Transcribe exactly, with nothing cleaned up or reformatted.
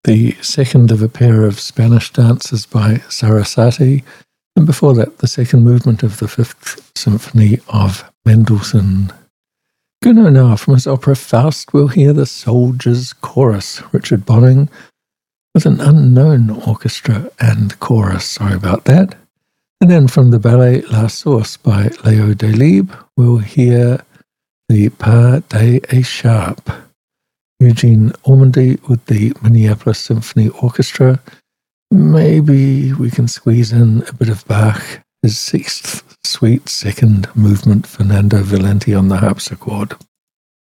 the second of a pair of Spanish dances by Sarasate, and before that, the second movement of the Fifth Symphony of Mendelssohn. Gounod now, from his opera Faust, we'll hear the Soldiers' Chorus, Richard Bonning, with an unknown orchestra and chorus. Sorry about that. And then from the ballet La Source by Leo Delibes, we'll hear the Pas d'Écharpe. Eugene Ormandy with the Minneapolis Symphony Orchestra. Maybe we can squeeze in a bit of Bach, his sixth suite, second movement, Fernando Valenti on the harpsichord.